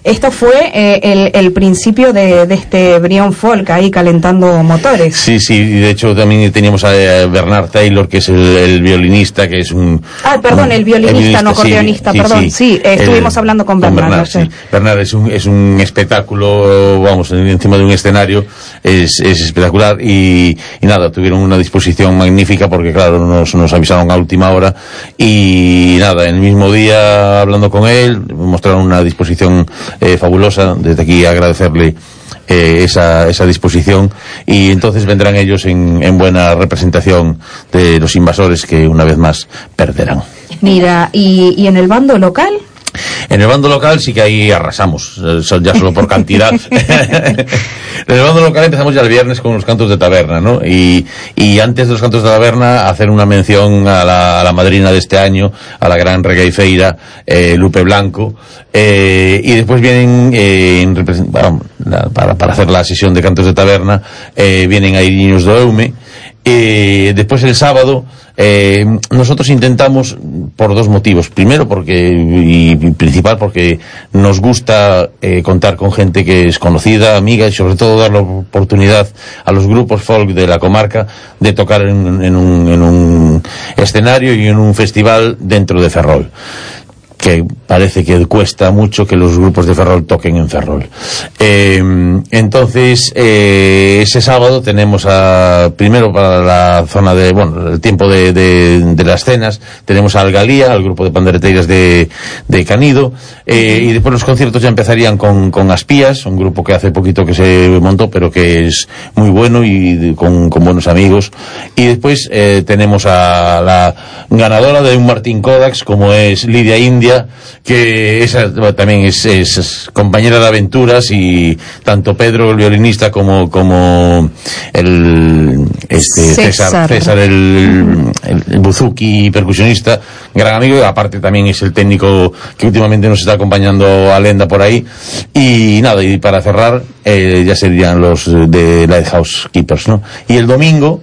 Esto fue el principio de este Brion Folk ahí calentando motores. Sí, y de hecho también teníamos a Bernard Taylor, que es el violinista, que es un... el violinista, no acordeonista, sí, estuvimos hablando con Bernard. Sí. Bernard es un espectáculo, vamos, encima de un escenario, es espectacular, y nada, tuvieron una disposición magnífica, porque claro, nos avisaron a última hora, y nada, el mismo día hablando con él, mostraron una disposición fabulosa. Desde aquí agradecerle esa disposición, y entonces vendrán ellos en buena representación de los Invasores, que una vez más perderán. Mira, ¿y en el bando local? En el bando local sí que ahí arrasamos, ya solo por cantidad. En el bando local empezamos ya el viernes con los cantos de taberna, ¿no? Y antes de los cantos de taberna, hacer una mención a la madrina de este año, a la gran regueifeira, Lupe Blanco, y después vienen, para hacer la sesión de cantos de taberna, vienen ahí niños do Eume. Después el sábado, nosotros intentamos, por dos motivos. Primero, y principal, porque nos gusta contar con gente que es conocida, amiga, y sobre todo dar la oportunidad a los grupos folk de la comarca de tocar en un escenario y en un festival dentro de Ferrol, que parece que cuesta mucho que los grupos de Ferrol toquen en Ferrol. Entonces, ese sábado tenemos primero para la zona el tiempo de las cenas, tenemos a Algalía, al grupo de pandereteiras de Canido, y después los conciertos ya empezarían con Aspías, un grupo que hace poquito que se montó, pero que es muy bueno y con buenos amigos. Y después tenemos a la ganadora de un Martín Kodaks, como es Lidia India, que esa también es compañera de aventuras, y tanto Pedro, el violinista, como el César el buzuki percusionista, gran amigo, y aparte también es el técnico que últimamente nos está acompañando a Lenda por ahí. Y nada, y para cerrar, ya serían los de Lighthouse Keepers, ¿no? Y el domingo,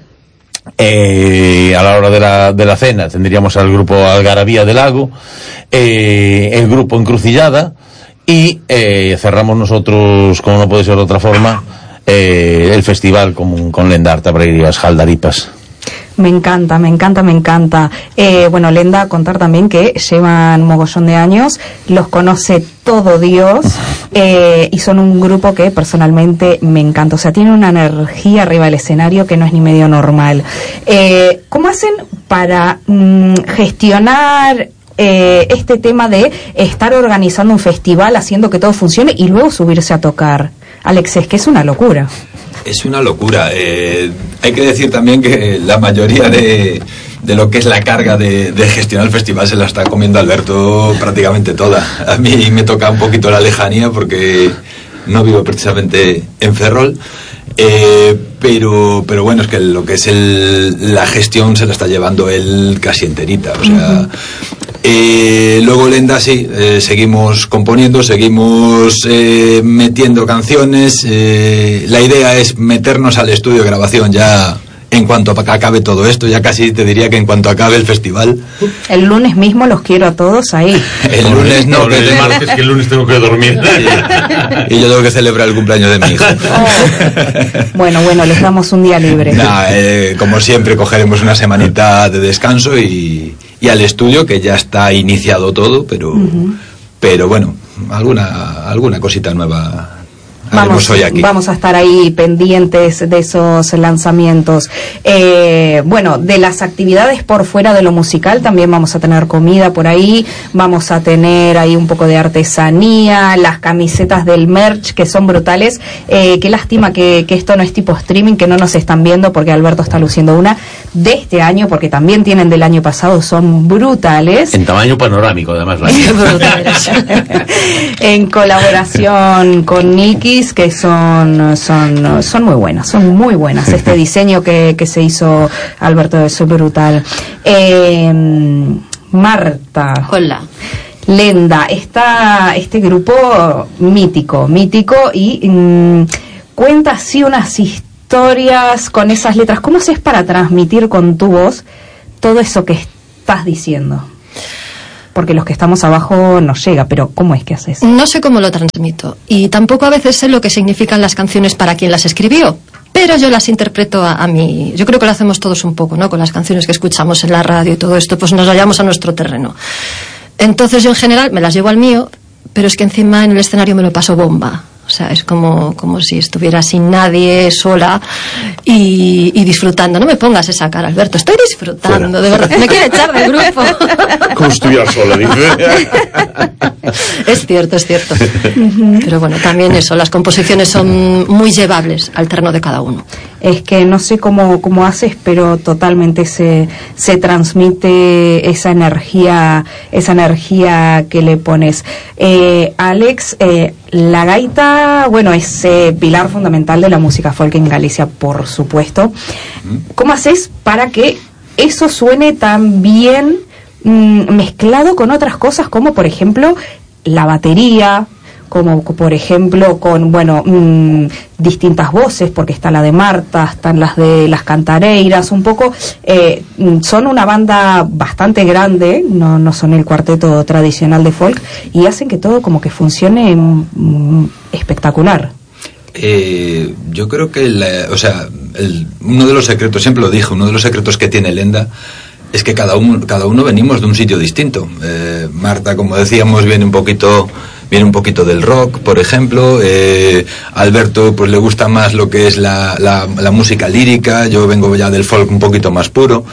a la hora de la cena, tendríamos al grupo Algarabía del Lago, el grupo Encrucillada, y cerramos nosotros, como no puede ser de otra forma, el festival con Lenda Artabreiras Jaldaripas. Me encanta. Bueno, Lenda, contar también que llevan mogollón de años, los conoce todo Dios, y son un grupo que personalmente me encanta. O sea, tiene una energía arriba del escenario que no es ni medio normal. ¿Cómo hacen para gestionar este tema de estar organizando un festival, haciendo que todo funcione y luego subirse a tocar? Alex, es que es una locura. Es una locura. Hay que decir también que la mayoría de lo que es la carga de gestionar el festival se la está comiendo Alberto prácticamente toda. A mí me toca un poquito la lejanía porque no vivo precisamente en Ferrol, pero bueno, es que lo que es la gestión se la está llevando él casi enterita. O sea, luego Lenda sí, seguimos componiendo, seguimos metiendo canciones. La idea es meternos al estudio de grabación ya en cuanto acabe todo esto, ya casi te diría que en cuanto acabe el festival. El lunes mismo los quiero a todos ahí. El lunes no, el martes, que el lunes tengo que dormir. Y yo tengo que celebrar el cumpleaños de mi hija. Bueno, les damos un día libre. Como siempre cogeremos una semanita de descanso y al estudio, que ya está iniciado todo, pero bueno, alguna cosita nueva Vamos a estar ahí pendientes de esos lanzamientos. Bueno, de las actividades por fuera de lo musical también vamos a tener comida por ahí, vamos a tener ahí un poco de artesanía, las camisetas del merch que son brutales. Qué lástima que esto no es tipo streaming, que no nos están viendo, porque Alberto está luciendo una de este año, porque también tienen del año pasado, son brutales. En tamaño panorámico, además. En colaboración con Nikis, que son muy buenas, Este diseño que se hizo, Alberto, es brutal. Marta. Hola. Lenda, está este grupo mítico y cuenta así unas historias con esas letras. ¿Cómo haces para transmitir con tu voz todo eso que estás diciendo? porque los que estamos abajo nos llega, pero ¿cómo es que haces? No sé cómo lo transmito, y tampoco a veces sé lo que significan las canciones para quien las escribió, pero yo las interpreto a mí. Yo creo que lo hacemos todos un poco, ¿no? Con las canciones que escuchamos en la radio y todo esto, pues nos hallamos a nuestro terreno. Entonces yo en general me las llevo al mío, pero es que encima en el escenario me lo paso bomba. O sea, es como si estuviera sin nadie, sola y disfrutando. No me pongas esa cara, Alberto. Estoy disfrutando, fuera. De verdad. Me quiere echar del grupo. Como si estuviera sola, dice. Es cierto. Pero bueno, también eso, las composiciones son muy llevables al terreno de cada uno. Es que no sé cómo haces, pero totalmente se transmite esa energía que le pones. Alex, la gaita, bueno, es pilar fundamental de la música folk en Galicia, por supuesto. ¿Cómo haces para que eso suene tan bien mezclado con otras cosas, como por ejemplo la batería, como por ejemplo con, distintas voces, porque está la de Marta, están las de las cantareiras, un poco, son una banda bastante grande, no son el cuarteto tradicional de folk, y hacen que todo como que funcione espectacular. Yo creo que uno de los secretos, siempre lo dije, uno de los secretos que tiene Lenda es que cada uno venimos de un sitio distinto. Marta, como decíamos, viene un poquito del rock, por ejemplo. Alberto, pues le gusta más lo que es la música lírica. Yo vengo ya del folk un poquito más puro.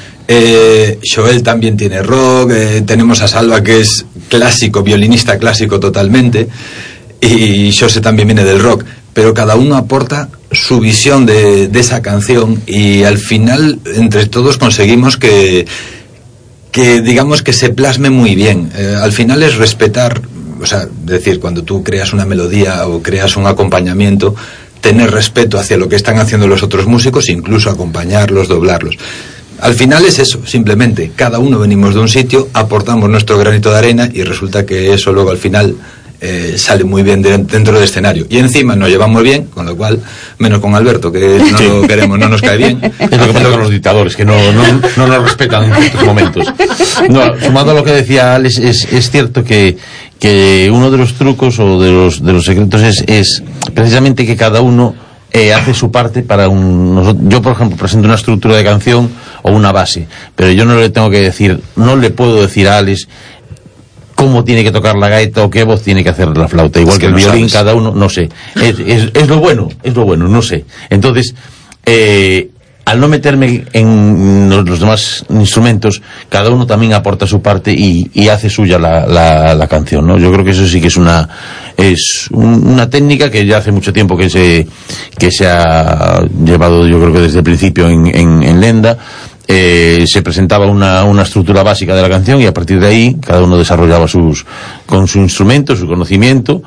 Joel también tiene rock. Tenemos a Salva, que es clásico, violinista clásico totalmente. Y José también viene del rock. Pero cada uno aporta su visión de esa canción, y al final entre todos conseguimos que digamos que se plasme muy bien. Al final es respetar, o sea, decir, cuando tú creas una melodía o creas un acompañamiento, tener respeto hacia lo que están haciendo los otros músicos, incluso acompañarlos, doblarlos. Al final es eso, simplemente cada uno venimos de un sitio, aportamos nuestro granito de arena, y resulta que eso luego al final sale muy bien dentro del escenario, y encima nos llevamos bien, con lo cual, menos con Alberto, que no lo queremos, no nos cae bien. Es lo que pasa con los dictadores, que no nos respetan en ciertos momentos. No, sumando a lo que decía Alex, es cierto que uno de los trucos o de los secretos es precisamente que cada uno hace su parte para yo, por ejemplo, presento una estructura de canción o una base, pero yo no le puedo decir a Alex cómo tiene que tocar la gaita o qué voz tiene que hacer la flauta, igual que el violín, sabes. Cada uno, no sé, es lo bueno, no sé. Entonces, al no meterme en los demás instrumentos, cada uno también aporta su parte y hace suya la canción, ¿no? Yo creo que eso sí que es una técnica que ya hace mucho tiempo que se ha llevado, yo creo que desde el principio en Lenda. Se presentaba una estructura básica de la canción, y a partir de ahí cada uno desarrollaba con su instrumento, su conocimiento,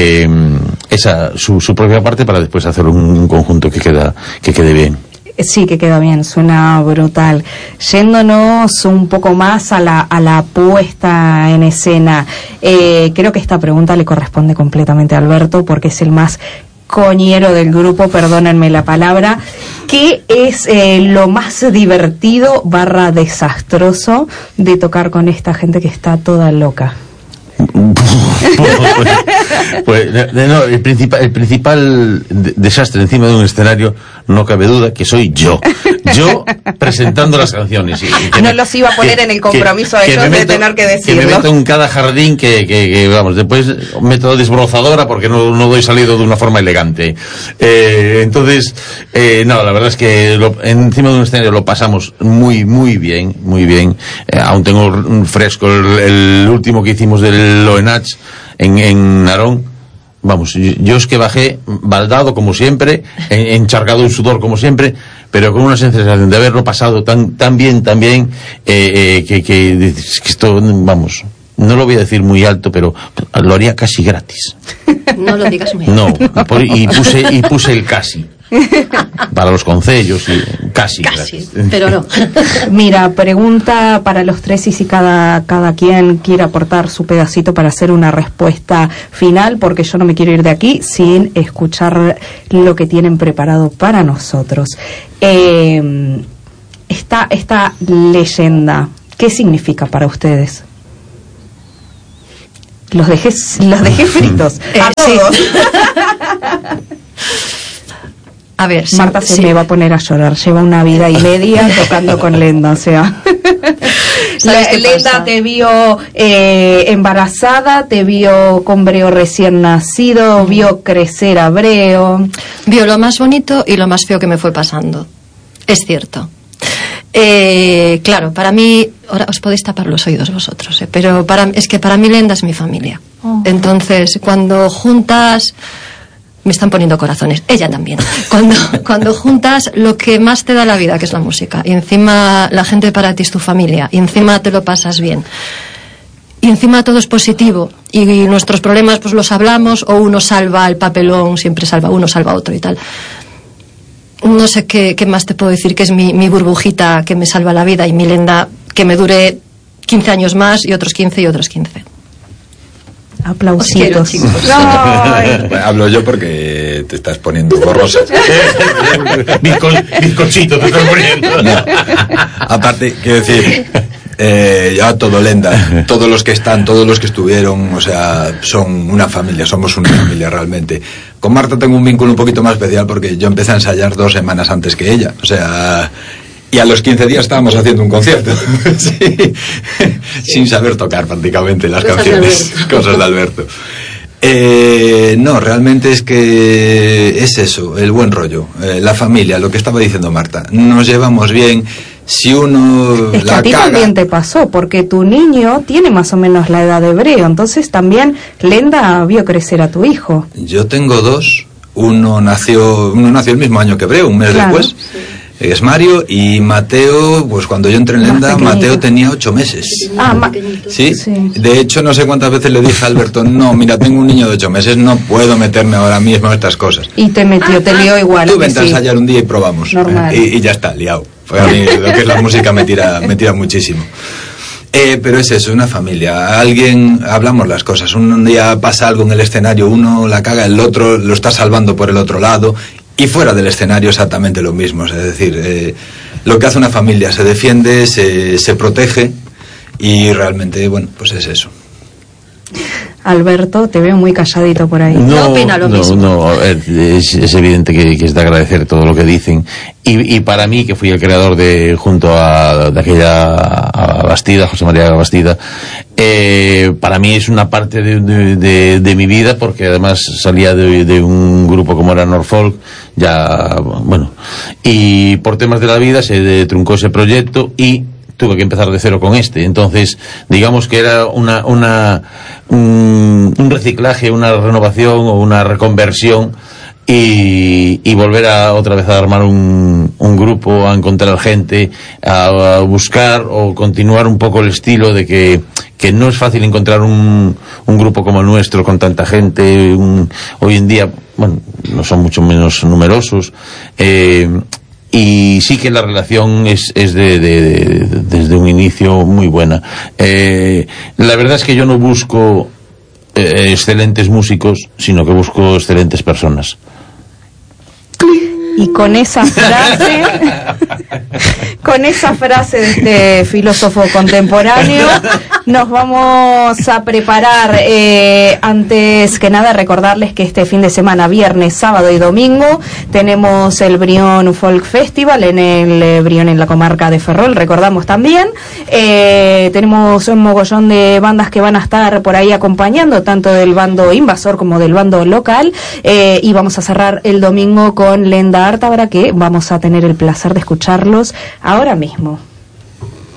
su propia parte, para después hacer un conjunto que quede bien. Sí, que queda bien, suena brutal. Yéndonos un poco más a la puesta en escena, creo que esta pregunta le corresponde completamente a Alberto, porque es el más coñero del grupo, perdónenme la palabra. ¿Qué es lo más divertido / desastroso de tocar con esta gente que está toda loca? El principal desastre encima de un escenario, no cabe duda que soy yo presentando las canciones, y no los iba a poner en el compromiso a ellos de tener que decirlo, que me meto en cada jardín que vamos, después método desbrozadora, porque no doy salido de una forma elegante. Entonces la verdad es que encima de un escenario lo pasamos muy bien. Aún tengo fresco el último que hicimos del Loenach en Narón. Vamos, yo es que bajé baldado como siempre, encharcado en sudor como siempre, pero con una sensación de haberlo pasado tan bien, que esto, vamos, no lo voy a decir muy alto, pero lo haría casi gratis. No lo digas muy alto. No, y puse el casi. Para los concellos, y casi, pero no. Mira, pregunta para los tres, y si cada quien quiere aportar su pedacito para hacer una respuesta final, porque yo no me quiero ir de aquí sin escuchar lo que tienen preparado para nosotros. Esta leyenda, ¿qué significa para ustedes? Los dejé fritos. A todos. A ver, Marta se me va a poner a llorar. Lleva una vida y media tocando con Lenda, o sea. Lenda te vio embarazada, te vio con Breo recién nacido, vio crecer a Breo. Vio lo más bonito y lo más feo que me fue pasando. Es cierto. Claro, para mí, ahora os podéis tapar los oídos vosotros, pero es que para mí Lenda es mi familia. Entonces, cuando juntas, me están poniendo corazones, ella también. Cuando juntas lo que más te da la vida, que es la música, y encima la gente para ti es tu familia, y encima te lo pasas bien, y encima todo es positivo, y nuestros problemas pues los hablamos, o uno salva el papelón, siempre salva uno, salva otro y tal. No sé qué más te puedo decir, que es mi burbujita que me salva la vida, y mi Lenda que me dure 15 años más, y otros 15 y otros 15. Aplausitos. Quiero, chicos. Bueno, hablo yo porque te estás poniendo borrosa. Bizcochito te estás poniendo. No. Aparte, quiero decir, ya todo Lenda, todos los que están, todos los que estuvieron, o sea, son una familia, somos una familia realmente. Con Marta tengo un vínculo un poquito más especial porque yo empecé a ensayar 2 semanas antes que ella, o sea, y a los 15 días estábamos haciendo un concierto. Sí. Sin saber tocar prácticamente las canciones, cosas de Alberto. No, realmente es que es eso, el buen rollo, la familia, lo que estaba diciendo Marta, nos llevamos bien. Si uno es que la a ti caga, también te pasó, porque tu niño tiene más o menos la edad de Breo, entonces también Lenda vio crecer a tu hijo. yo tengo 2, uno nació el mismo año que Breo, un mes después. Sí. Es Mario, y Mateo, pues cuando yo entré en Lenda, Mateo tenía 8 meses. ¿Sí? Sí. De hecho, no sé cuántas veces le dije a Alberto, no, mira, tengo un niño de 8 meses, no puedo meterme ahora mismo en estas cosas. Y te metió, te lió igual. Tú vente a ensayar un día y probamos. Normal. Y ya está, liado. Pues a mí lo que es la música me tira muchísimo. Pero es eso, una familia. Hablamos las cosas. Un día pasa algo en el escenario, uno la caga, el otro lo está salvando por el otro lado. Y fuera del escenario exactamente lo mismo, es decir, lo que hace una familia, se defiende, se protege, y realmente, bueno, pues es eso. Alberto, te veo muy calladito por ahí. No opina lo mismo. No, a ver, es evidente que es de agradecer todo lo que dicen. Y para mí, que fui el creador junto a aquella Bastida, José María Bastida, para mí es una parte de mi vida, porque además salía de un grupo como era Norfolk, ya, bueno, y por temas de la vida se truncó ese proyecto y tuve que empezar de cero con este. Entonces, digamos que era un reciclaje, una renovación o una reconversión, y volver otra vez a armar un grupo, a encontrar gente, a buscar o continuar un poco el estilo de que no es fácil encontrar un grupo como el nuestro con tanta gente. Hoy en día, bueno, no son mucho menos numerosos, y sí que la relación es desde un inicio muy buena. La verdad es que yo no busco excelentes músicos, sino que busco excelentes personas. Y con esa frase de este filósofo contemporáneo, nos vamos a preparar. Antes que nada, recordarles que este fin de semana, viernes, sábado y domingo, tenemos el Brión Folk Festival en el Brión, en la comarca de Ferrol. Recordamos también, tenemos un mogollón de bandas que van a estar por ahí acompañando, tanto del bando invasor como del bando local, y vamos a cerrar el domingo con Lenda Ártabara, que vamos a tener el placer de escucharlos ahora mismo.